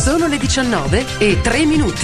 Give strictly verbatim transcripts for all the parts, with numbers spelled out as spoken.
Sono le diciannove e tre minuti.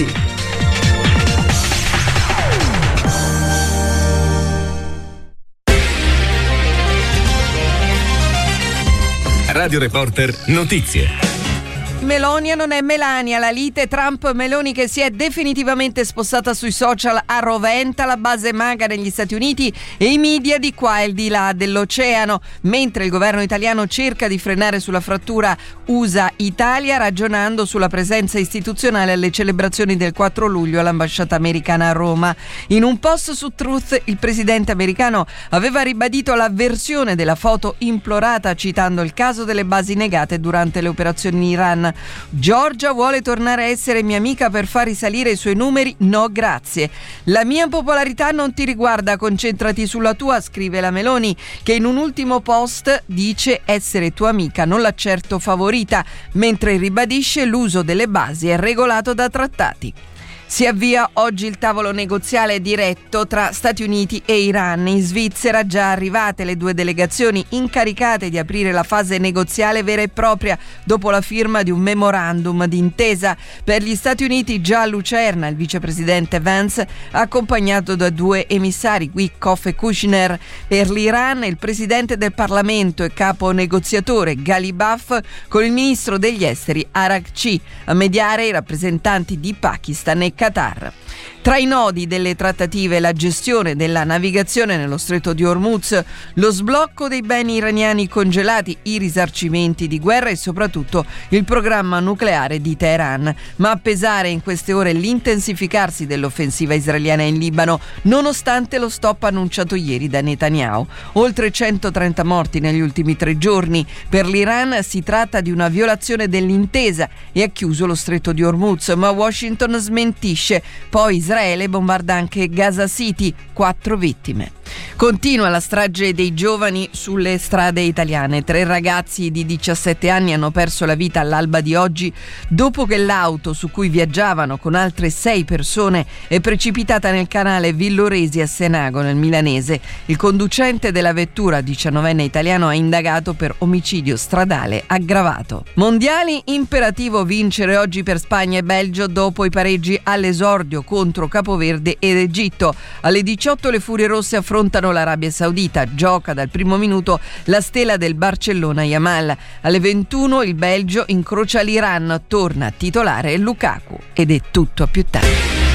Radio Reporter Notizie. Melonia non è Melania, la lite Trump-Meloni che si è definitivamente spostata sui social arroventa la base MAGA negli Stati Uniti e i media di qua e di là dell'oceano, mentre il governo italiano cerca di frenare sulla frattura U S A-Italia ragionando sulla presenza istituzionale alle celebrazioni del quattro luglio all'ambasciata americana a Roma. In un post su Truth il presidente americano aveva ribadito l'avversione della foto implorata citando il caso delle basi negate durante le operazioni in Iran. Giorgia vuole tornare a essere mia amica per far risalire i suoi numeri? No, grazie. La mia popolarità non ti riguarda, concentrati sulla tua, scrive la Meloni, che in un ultimo post dice essere tua amica, non la certo favorita, mentre ribadisce l'uso delle basi è regolato da trattati. Si avvia oggi il tavolo negoziale diretto tra Stati Uniti e Iran. In Svizzera già arrivate le due delegazioni incaricate di aprire la fase negoziale vera e propria dopo la firma di un memorandum d'intesa. Per gli Stati Uniti già a Lucerna il vicepresidente Vance accompagnato da due emissari, Witkoff e Kushner. Per l'Iran il presidente del Parlamento e capo negoziatore Ghalibaf con il ministro degli esteri Araghchi, a mediare i rappresentanti di Pakistan e Qatar. Tra i nodi delle trattative la gestione della navigazione nello stretto di Hormuz, lo sblocco dei beni iraniani congelati, i risarcimenti di guerra e soprattutto il programma nucleare di Teheran. Ma a pesare in queste ore l'intensificarsi dell'offensiva israeliana in Libano, nonostante lo stop annunciato ieri da Netanyahu. Oltre centotrenta morti negli ultimi tre giorni. Per l'Iran si tratta di una violazione dell'intesa e ha chiuso lo stretto di Hormuz, ma Washington smentisce. Poi Israele bombarda anche Gaza City, quattro vittime. Continua la strage dei giovani sulle strade italiane. Tre ragazzi di diciassette anni hanno perso la vita all'alba di oggi dopo che l'auto su cui viaggiavano con altre sei persone è precipitata nel canale Villoresi a Senago nel milanese. Il conducente della vettura, diciannovenne italiano, ha indagato per omicidio stradale aggravato. Mondiali, imperativo vincere oggi per Spagna e Belgio dopo i pareggi all'esordio contro Capoverde ed Egitto. Alle diciotto le Furie Rosse affrontano l'Arabia Saudita, gioca dal primo minuto la stella del Barcellona Yamal. Alle ventuno il Belgio incrocia l'Iran, torna titolare Lukaku ed è tutto a più tardi.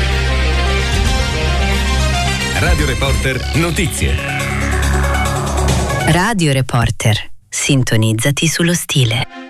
Radio Reporter Notizie. Radio Reporter, sintonizzati sullo stile.